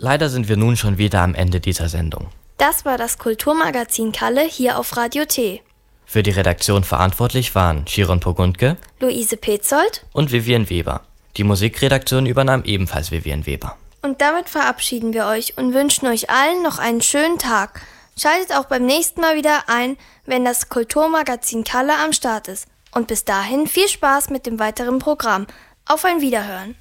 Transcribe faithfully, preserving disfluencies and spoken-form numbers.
Leider sind wir nun schon wieder am Ende dieser Sendung. Das war das Kulturmagazin Kalle hier auf Radio T. Für die Redaktion verantwortlich waren Chiron Pogundke, Luise Petzold und Vivian Weber. Die Musikredaktion übernahm ebenfalls Vivian Weber. Und damit verabschieden wir euch und wünschen euch allen noch einen schönen Tag. Schaltet auch beim nächsten Mal wieder ein, wenn das Kulturmagazin Kalle am Start ist. Und bis dahin viel Spaß mit dem weiteren Programm. Auf ein Wiederhören.